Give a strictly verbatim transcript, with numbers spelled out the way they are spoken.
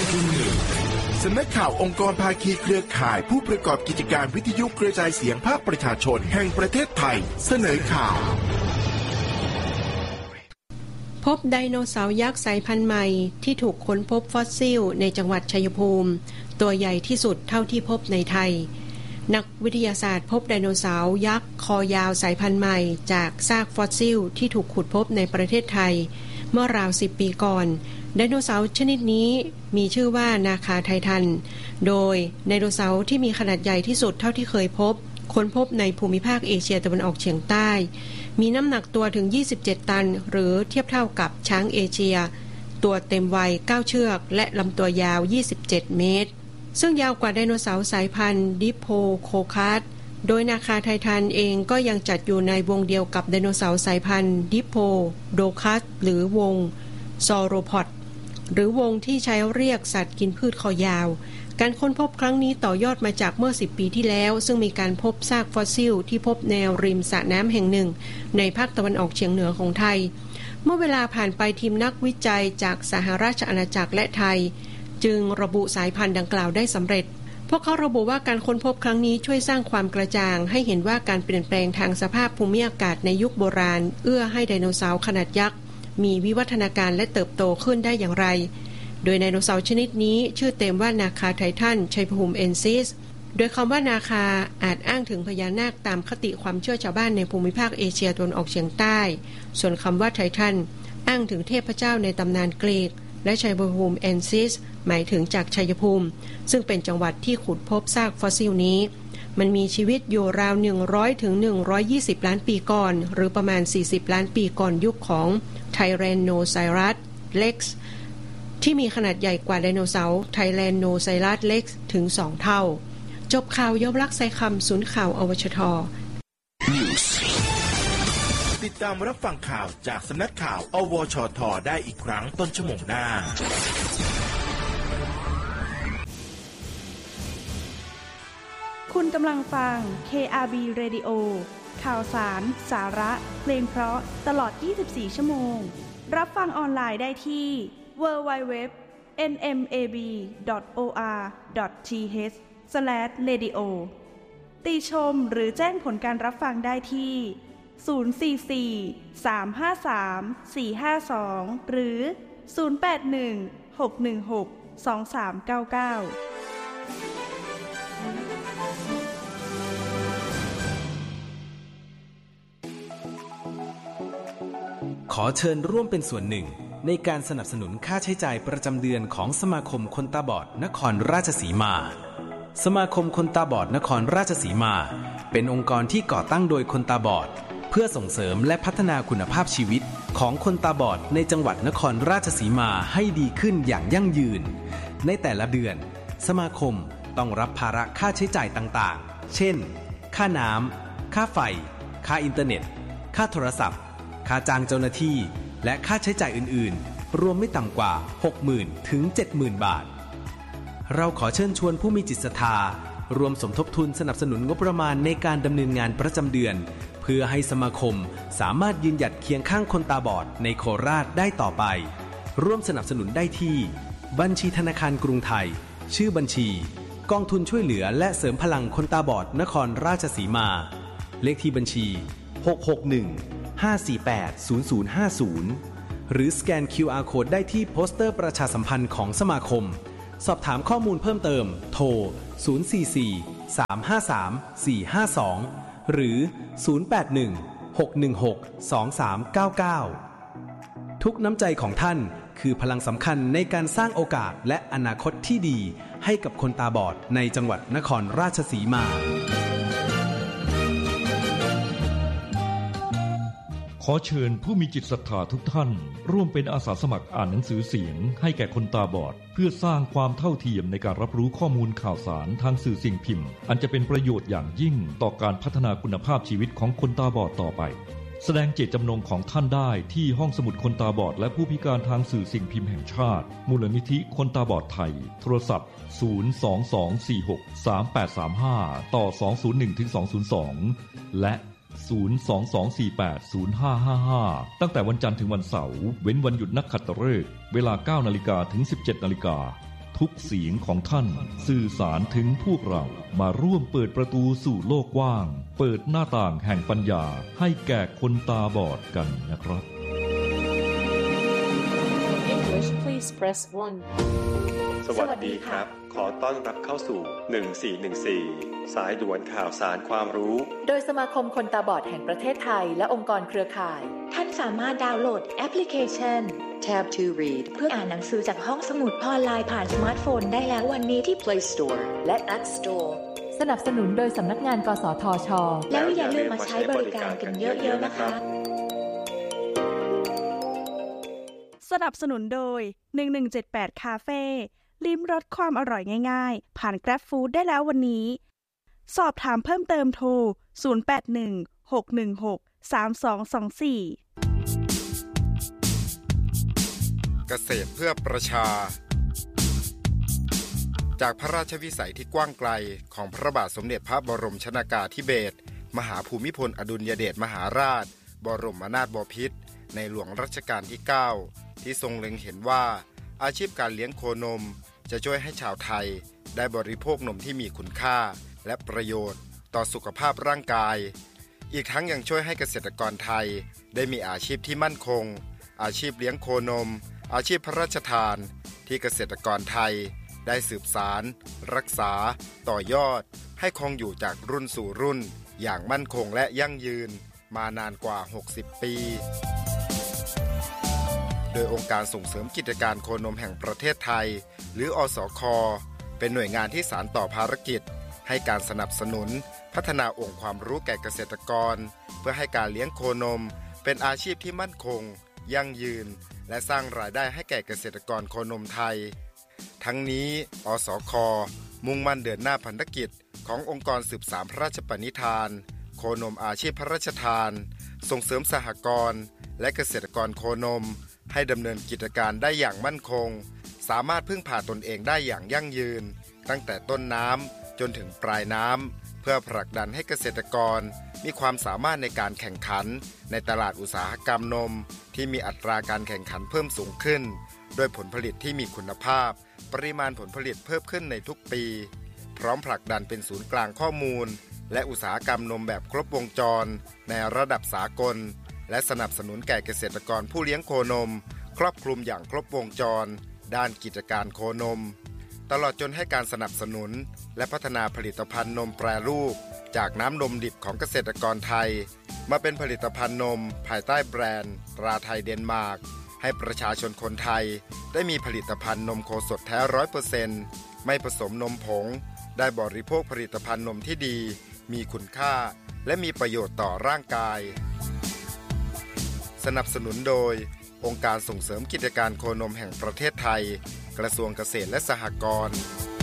ที่หนึ่งสำนักข่าวองค์กรภาคีเครือข่ายผู้ประกอบกิจการวิทยุกระจายเสียงภาคประชาชนแห่งประเทศไทยเสนอข่าวพบไดโนเสาร์ยักษ์สายพันธุ์ใหม่ที่ถูกค้นพบฟอสซิลในจังหวัดชัยภูมิตัวใหญ่ที่สุดเท่าที่พบในไทยนักวิทยาศาสตร์พบไดโนเสาร์ยักษ์คอยาวสายพันธุ์ใหม่จากซากฟอสซิลที่ถูกขุดพบในประเทศไทยเมื่อราวสิบปีก่อนไดโนเสาร์ชนิดนี้มีชื่อว่านาคาไททันโดยไดโนเสาร์ที่มีขนาดใหญ่ที่สุดเท่าที่เคยพบค้นพบในภูมิภาคเอเชียตะวันออกเฉียงใต้มีน้ำหนักตัวถึงยี่สิบเจ็ดตันหรือเทียบเท่ากับช้างเอเชียตัวเต็มวัยเก้าเชือกและลำตัวยาวยี่สิบเจ็ดเมตรซึ่งยาวกว่าไดโนเสาร์สายพันธุ์ดิโพโคคัสโดยนาคาไททันเองก็ยังจัดอยู่ในวงเดียวกับไดโนเสาร์สายพันธุ์ดิโพโดคัสหรือวงซอโรพอดหรือวงที่ใช้เรียกสัตว์กินพืชคอยาวการค้นพบครั้งนี้ต่อยอดมาจากเมื่อสิบปีที่แล้วซึ่งมีการพบซากฟอสซิลที่พบแนวริมสระน้ำแห่งหนึ่งในภาคตะวันออกเฉียงเหนือของไทยเมื่อเวลาผ่านไปทีมนักวิจัยจากสหราชอาณาจักรและไทยจึงระบุสายพันธุ์ดังกล่าวได้สำเร็จพวกเขาระบุว่าการค้นพบครั้งนี้ช่วยสร้างความกระจ่างให้เห็นว่าการเปลี่ยนแปลงทางสภาพภูมิอากาศในยุคโบราณเอื้อให้ไดโนเสาร์ขนาดยักษ์มีวิวัฒนาการและเติบโตขึ้นได้อย่างไรโดยไดโนเสาร์ชนิดนี้ชื่อเต็มว่านาคาไททันชัยภูมิเอนซิสโดยคำว่านาคาอาจอ้างถึงพญานาคตามคติความเชื่อชาวบ้านในภูมิภาคเอเชียตะวันออกเฉียงใต้ส่วนคำว่าไททันอ้างถึงเทพเจ้าในตำนานกรีกและชัยภูมิเอนซิสหมายถึงจากชัยภูมิซึ่งเป็นจังหวัดที่ขุดพบซากฟอสซิลนี้มันมีชีวิตอยู่ราวหนึ่งร้อยถึงหนึ่งร้อยยี่สิบล้านปีก่อนหรือประมาณสี่สิบล้านปีก่อนยุคของไทแรนโนไซรัสเล็กซ์ที่มีขนาดใหญ่กว่าไดโนเสาร์ไทแรนโนไซรัสเล็กซ์ถึงสองเท่าจบข่าวยกลักษ์ใส่คำศูนย์ข่าวอวชทติดตามรับฟังข่าวจากสำนักข่าวอวชทได้อีกครั้งต้นชั่วโมงหน้าคุณกำลังฟัง เค อาร์ บี Radio ข่าวสารสาระเพลงเพราะตลอดยี่สิบสี่ชั่วโมงรับฟังออนไลน์ได้ที่ ดับเบิลยู ดับเบิลยู ดับเบิลยู ดอท เอ็น เอ็ม เอ บี ดอท โอ อาร์ ดอท ที เอช สแลช เรดิโอ ติชมหรือแจ้งผลการรับฟังได้ที่ศูนย์ สี่ สี่ สาม ห้า สาม สี่ ห้า สองหรือศูนย์ แปด หนึ่ง หก หนึ่ง หก สอง สาม เก้า เก้าขอเชิญร่วมเป็นส่วนหนึ่งในการสนับสนุนค่าใช้จ่ายประจำเดือนของสมาคมคนตาบอดนครราชสีมาสมาคมคนตาบอดนครราชสีมาเป็นองค์กรที่ก่อตั้งโดยคนตาบอดเพื่อส่งเสริมและพัฒนาคุณภาพชีวิตของคนตาบอดในจังหวัดนครราชสีมาให้ดีขึ้นอย่างยั่งยืนในแต่ละเดือนสมาคมต้องรับภาระค่าใช้จ่ายต่างๆเช่นค่าน้ำค่าไฟค่าอินเทอร์เน็ตค่าโทรศัพท์ค่าจ้างเจ้าหน้าที่และค่าใช้จ่ายอื่นๆรวมไม่ต่ำกว่า หกหมื่น ถึง เจ็ดหมื่น บาทเราขอเชิญชวนผู้มีจิตศรัทธารวมสมทบทุนสนับสนุนงบประมาณในการดำเนินงานประจำเดือนเพื่อให้สมาคมสามารถยืนหยัดเคียงข้างคนตาบอดในโคราชได้ต่อไปร่วมสนับสนุนได้ที่บัญชีธนาคารกรุงไทยชื่อบัญชีกองทุนช่วยเหลือและเสริมพลังคนตาบอดนครราชสีมาเลขที่บัญชีหก หก หนึ่ง ห้า สี่ แปด ศูนย์ ศูนย์ ห้า ศูนย์หรือสแกน คิว อาร์ Code ได้ที่โปสเตอร์ประชาสัมพันธ์ของสมาคมสอบถามข้อมูลเพิ่มเติมโทรศูนย์ สี่ สี่ สาม ห้า สาม สี่ ห้า สองหรือศูนย์ แปด หนึ่ง หก หนึ่ง หก สอง สาม เก้า เก้าทุกน้ำใจของท่านคือพลังสำคัญในการสร้างโอกาสและอนาคตที่ดีให้กับคนตาบอดในจังหวัดนครราชสีมาขอเชิญผู้มีจิตศรัทธาทุกท่านร่วมเป็นอาสาสมัครอ่านหนังสือเสียงให้แก่คนตาบอดเพื่อสร้างความเท่าเทียมในการรับรู้ข้อมูลข่าวสารทางสื่อสิ่งพิมพ์อันจะเป็นประโยชน์อย่างยิ่งต่อการพัฒนาคุณภาพชีวิตของคนตาบอดต่อไปแสดงเจตจำนงของท่านได้ที่ห้องสมุดคนตาบอดและผู้พิการทางสื่อสิ่งพิมพ์แห่งชาติมูลนิธิคนตาบอดไทยโทรศัพท์ศูนย์ สอง สอง สี่ หก สาม แปด สาม ห้าต่อสอง ศูนย์ หนึ่ง ถึง สอง ศูนย์ สองและศูนย์ สอง สอง สี่ แปด ศูนย์ ห้า ห้า ห้าตั้งแต่วันจันทร์ถึงวันเสาร์เว้นวันหยุดนักขัตฤกษ์เวลา เก้านาฬิกา ถึง สิบเจ็ดนาฬิกาทุกเสียงของท่านสื่อสารถึงพวกเรามาร่วมเปิดประตูสู่โลกกว้างเปิดหน้าต่างแห่งปัญญาให้แก่คนตาบอดกันนะครับ English please press one สวัสดีครับขอต้อนรับเข้าสู่หนึ่งสี่หนึ่งสี่สายด่วนข่าวสารความรู้โดยสมาคมคนตาบอดแห่งประเทศไทยและองค์กรเครือข่ายท่านสามารถดาวน์โหลดแอปพลิเคชัน Tab to Read เพื่ออ่านหนังสือจากห้องสมุดออนไลน์ผ่านสมาร์ทโฟนได้แล้ววันนี้ที่ Play Store และ App Store สนับสนุนโดยสำนักงานกสทช. แล้วอย่าลืมมาใช้บริการกันเยอะๆนะคะสนับสนุนโดยหนึ่งหนึ่งเจ็ดแปดคาเฟ่ลิ้มรสความอร่อยง่ายๆผ่าน Grab Food ได้แล้ววันนี้สอบถามเพิ่มเติมโทรศูนย์ แปด หนึ่ง หก หนึ่ง หก สาม สอง สอง สี่เกษตรเพื่อประชาจากพระราชวิสัยที่กว้างไกลของพระบาทสมเด็จพระบรมชนากาธิเบศรมหาภูมิพลอดุลยเดชมหาราชบรมนาถบพิตรในหลวงรัชกาลที่เก้าที่ทรงเล็งเห็นว่าอาชีพการเลี้ยงโคนมจะช่วยให้ชาวไทยได้บริโภคนมที่มีคุณค่าและประโยชน์ต่อสุขภาพร่างกายอีกทั้งยังช่วยให้เกษตรกรไทยได้มีอาชีพที่มั่นคงอาชีพเลี้ยงโคนมอาชีพพระราชทานที่เกษตรกรไทยได้สืบสานรักษาต่อยอดให้คงอยู่จากรุ่นสู่รุ่นอย่างมั่นคงและยั่งยืนมานานกว่าหกสิบปีโดยองค์การส่งเสริมกิจการโคนมแห่งประเทศไทยหรืออสค.เป็นหน่วยงานที่สานต่อภารกิจให้การสนับสนุนพัฒนาองค์ความรู้แก่เกษตรกรเพื่อให้การเลี้ยงโคนมเป็นอาชีพที่มั่นคงยั่งยืนและสร้างรายได้ให้แก่เกษตรกรโคนมไทยทั้งนี้อสค.มุ่งมั่นเดินหน้าพันธกิจขององค์กรสืบสานพระราชปณิธานโคนมอาชีพพระราชทานส่งเสริมสหกรณ์และเกษตรกรโคนมให้ดำเนินกิจการได้อย่างมั่นคงสามารถพึ่งพาตนเองได้อย่างยั่งยืนตั้งแต่ต้นน้ำจนถึงปลายน้ำเพื่อผลักดันให้เกษตรกรมีความสามารถในการแข่งขันในตลาดอุตสาหกรรมนมที่มีอัตราการแข่งขันเพิ่มสูงขึ้นด้วยผลผลิตที่มีคุณภาพปริมาณผลผลิตเพิ่มขึ้นในทุกปีพร้อมผลักดันเป็นศูนย์กลางข้อมูลและอุตสาหกรรมนมแบบครบวงจรในระดับสากลและสนับสนุนแก่เกษตรกรผู้เลี้ยงโคนมครอบคลุมอย่างครบวงจรด้านกิจการโคนมตลอดจนให้การสนับสนุนและพัฒนาผลิตภัณฑ์นมแปรรูปจากน้ำนมดิบของเกษตรกรไทยมาเป็นผลิตภัณฑ์นมภายใต้แบรนด์ตราไทยเดนมาร์กให้ประชาชนคนไทยได้มีผลิตภัณฑ์นมโคสดแท้ ร้อยเปอร์เซ็นต์ ไม่ผสมนมผงได้บริโภคผลิตภัณฑ์นมที่ดีมีคุณค่าและมีประโยชน์ต่อร่างกายสนับสนุนโดยองค์การส่งเสริมกิจการโคนมแห่งประเทศไทยกระทรวงเกษตรและสหกรณ์